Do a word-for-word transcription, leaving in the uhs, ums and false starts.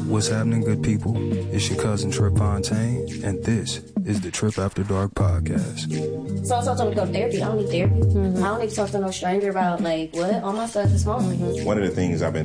What's happening, good people? It's your cousin Trip Fontaine, and this is the Trip After Dark podcast. So I told them to go to therapy. I don't need therapy. Mm-hmm. I don't need to talk to no stranger about, like, what? All my stuff is phone. One of the things I've been